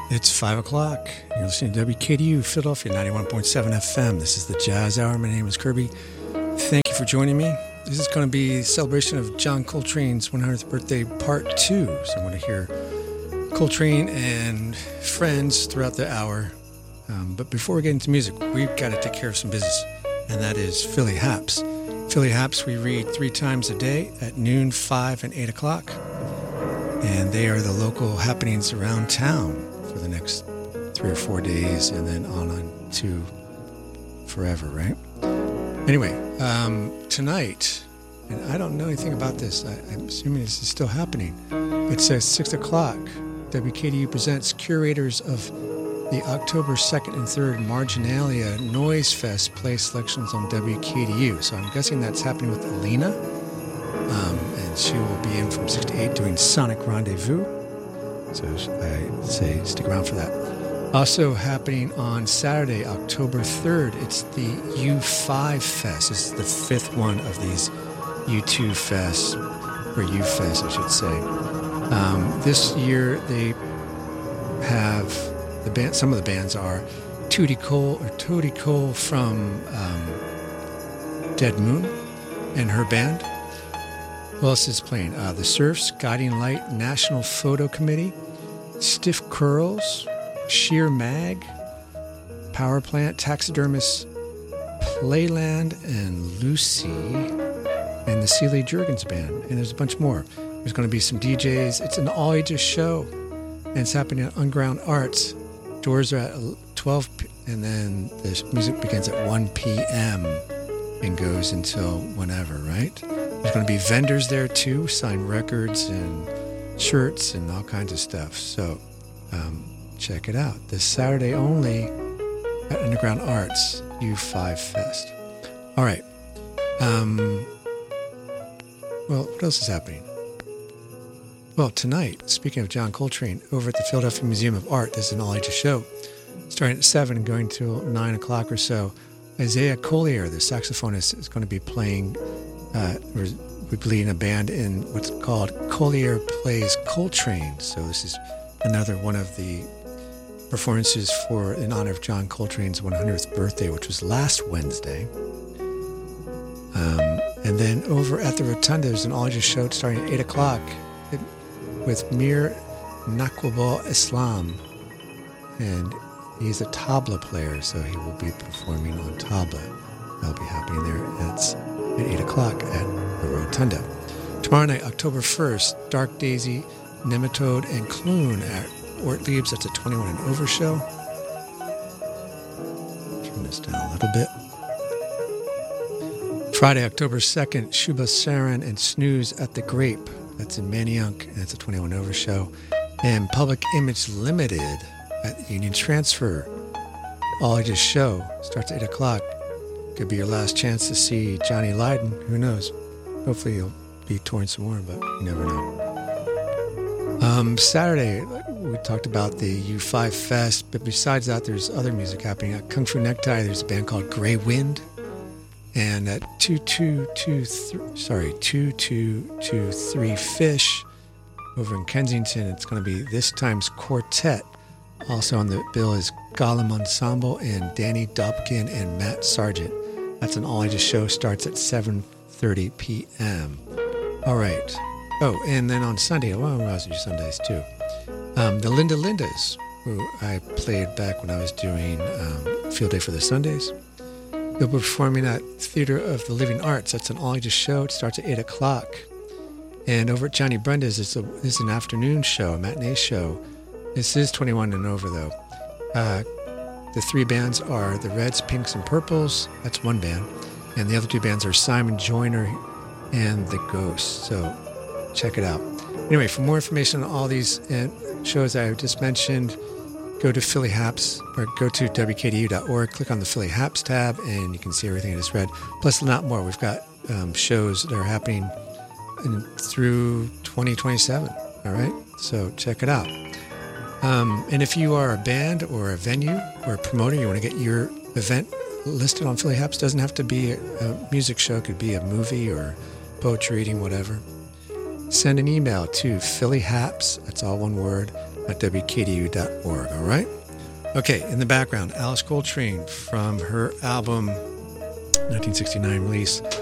It's 5 o'clock. You're listening to WKDU, Philadelphia 91.7 FM. This is the Jazz Hour. My name is Kirby. Thank you for joining me. This is going to be a celebration of John Coltrane's 100th birthday, part 2. So I'm going to hear Coltrane and friends throughout the hour. But before we get into music, we've got to take care of some business, and that is Philly Haps. Philly Haps we read 3 times a day at noon, 5, and 8 o'clock. And they are the local happenings around town for the next 3 or 4 days, and then on to forever, right? Anyway, tonight, and I don't know anything about this. I'm assuming this is still happening. It says 6 o'clock. WKDU presents curators of the October 2nd and 3rd Marginalia Noise Fest play selections on WKDU. So I'm guessing that's happening with Alina. And she will be in from 6 to 8 doing Sonic Rendezvous. So I say stick around for that. Also happening on Saturday, October 3rd, it's the U5 Fest. This is the 5th one of these U2 Fests, or U-Fest, I should say. This year they have the band. Some of the bands are Tootie Cole from Dead Moon and her band. Who else is playing? The Surfs, Guiding Light, National Photo Committee, Stiff Curls, Sheer Mag, Power Plant, Taxidermist, Playland, and Lucy, and the Seeley Jurgens Band. And there's a bunch more. There's going to be some DJs. It's an all-ages show, and it's happening at Underground Arts. Doors are at 12, and then the music begins at 1 p.m. and goes until whenever, right? There's going to be vendors there too, sign records and shirts and all kinds of stuff. So check it out. This Saturday only at Underground Arts U5 Fest. All right. Well, what else is happening? Well, tonight, speaking of John Coltrane, over at the Philadelphia Museum of Art, there's an all-ages show starting at 7 and going till 9 o'clock or so. Isaiah Collier, the saxophonist, is going to be playing we believe in a band in what's called Collier Plays Coltrane. So this is another one of the performances in honor of John Coltrane's 100th birthday, which was last Wednesday. And then over at the Rotunda, there's an all-ages show starting at 8 o'clock with Mir Naqubal Islam. And he's a tabla player, so he will be performing on tabla. That'll be happening there. That's at 8 o'clock at the Rotunda. Tomorrow night, October 1st, Dark Daisy, Nematode, and Clune at Ortlieb's. That's a 21 and over show. Turn this down a little bit. Friday, October 2nd, Shuba Saran and Snooze at the Grape. That's in Manayunk, and that's a 21 and over show. And Public Image Limited at Union Transfer. All-ages show starts at 8 o'clock. Could be your last chance to see Johnny Lydon. Who knows? Hopefully he'll be touring some more, but you never know. Saturday, we talked about the U5 Fest, but besides that, there's other music happening. At Kung Fu Necktie, there's a band called Grey Wind. And at 2223 Fish over in Kensington, it's going to be This Time's Quartet. Also on the bill is Gollum Ensemble and Danny Dobkin and Matt Sargent. That's an all-ages show, starts at 7:30 p.m. All right. Oh, and then on Sunday, well, I was doing Sundays too. The Linda Lindas, who I played back when I was doing Field Day for the Sundays. They'll be performing at Theater of the Living Arts. That's an all-ages show. It starts at 8 o'clock. And over at Johnny Brenda's, it's an afternoon show, a matinee show. This is 21 and over, though. The 3 bands are the Reds, Pinks, and Purples. That's one band. And the other 2 bands are Simon Joyner and The Ghosts. So check it out. Anyway, for more information on all these shows I just mentioned, go to Philly Haps or go to WKDU.org, click on the Philly Haps tab, and you can see everything I just read. Plus a lot more. We've got shows that are happening through 2027. All right? So check it out. And if you are a band or a venue or a promoter, you want to get your event listed on Philly Haps, doesn't have to be a music show, it could be a movie or poetry reading, whatever. send an email to phillyhaps, that's all one word, at wkdu.org, all right? Okay, in the background, Alice Coltrane from her album, 1969 release,